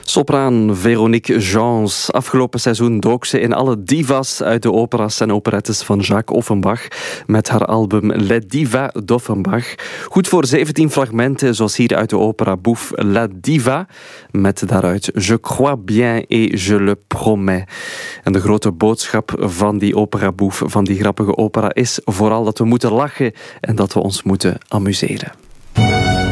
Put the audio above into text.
Sopraan Véronique Gens. Afgelopen seizoen dook ze in alle divas uit de opera's en operettes van Jacques Offenbach met haar album Les Divas d'Offenbach. Goed voor 17 fragmenten, zoals hier uit de opera Bouffe La Diva, met daaruit Je crois bien et je le promets. En de grote boodschap van die opera Bouffe, van die grappige opera, is vooral dat we moeten lachen en dat we ons moeten amuseren.